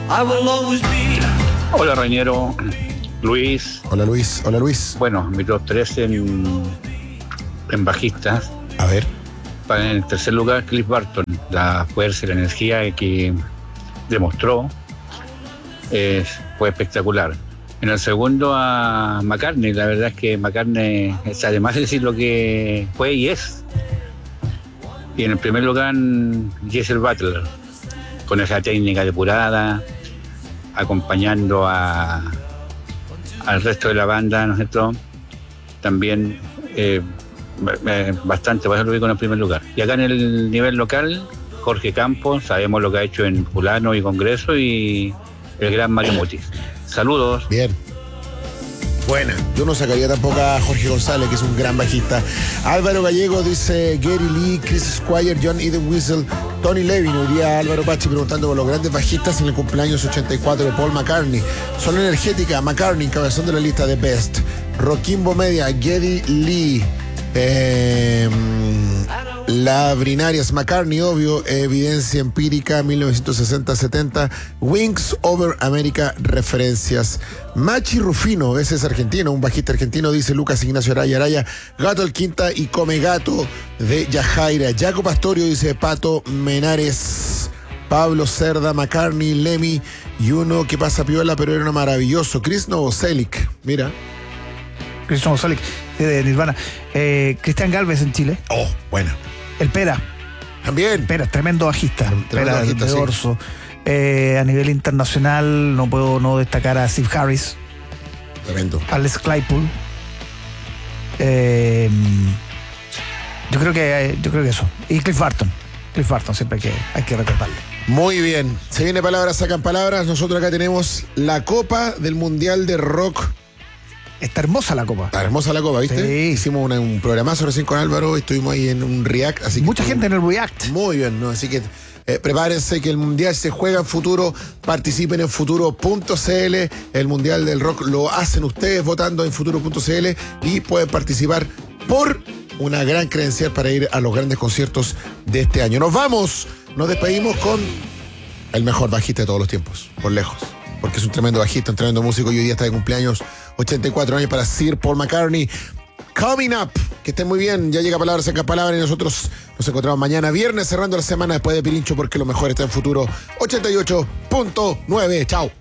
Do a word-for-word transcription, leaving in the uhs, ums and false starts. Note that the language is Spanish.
Hola, Reñero. Luis. Hola, Luis. Hola, Luis. Bueno, mi top tres en, en bajistas. A ver. En el tercer lugar, Cliff Burton. La fuerza y la energía que demostró eh, fue espectacular. En el segundo, a McCartney. La verdad es que McCartney, es, además de decir lo que fue y es. Y en el primer lugar, Geezer Butler, con esa técnica depurada, acompañando a, al resto de la banda, ¿no es cierto? También eh, bastante, por eso lo ubico en el primer lugar. Y acá en el nivel local, Jorge Campos, sabemos lo que ha hecho en Fulano y Congreso, y el gran Mario Muti. Saludos. Bien. Buena. Yo no sacaría tampoco a Jorge González, que es un gran bajista. Álvaro Gallego dice Gary Lee, Chris Squire, John Eden Whistle, Tony Levin. Hoy día Álvaro Pachi preguntando por los grandes bajistas en el cumpleaños ochenta y cuatro de Paul McCartney. Son energética, McCartney, cabezón de la lista de Best. Roquimbo Media, Gary Lee. Eh, la Brinarias, McCartney, obvio, evidencia empírica, mil novecientos sesenta setenta, Wings Over America, referencias. Machi Rufino, ese es argentino, un bajista argentino, dice Lucas Ignacio Araya Araya, Gato el Quinta y Come Gato de Yajaira. Jaco Pastorio dice Pato Menares, Pablo Cerda, McCartney, Lemmy y uno que pasa piola, pero era uno maravilloso, Chris Novoselic, mira. Chris Novoselic, de Nirvana. Eh, Cristian Galvez en Chile. Oh, bueno. El Pera. También. Pera, tremendo bajista. Tremendo Pera bajista, de sí. Orso. Eh, a nivel internacional no puedo no destacar a Steve Harris. Tremendo. Alex Claypool. Eh, yo creo que yo creo que eso. Y Cliff Burton. Cliff Burton siempre hay que, hay que recordarle. Muy bien. Se viene palabras, sacan palabras. Nosotros acá tenemos la Copa del Mundial de Rock. Está hermosa la copa. Está hermosa la copa, ¿viste? Sí. Hicimos una, un programazo recién con Álvaro, estuvimos ahí en un React. Así que Mucha gente en el React. Muy bien, ¿no? Así que eh, prepárense que el Mundial se juega en futuro, participen en futuro punto c l, el Mundial del Rock lo hacen ustedes votando en futuro punto c l y pueden participar por una gran credencial para ir a los grandes conciertos de este año. Nos vamos, nos despedimos con el mejor bajista de todos los tiempos, por lejos, porque es un tremendo bajista, un tremendo músico y hoy día está de cumpleaños, ochenta y cuatro años para Sir Paul McCartney. Coming up, que estén muy bien, ya llega Palabras Saca Palabras y nosotros nos encontramos mañana viernes cerrando la semana después de Pirincho porque lo mejor está en futuro ochenta y ocho punto nueve. Chao.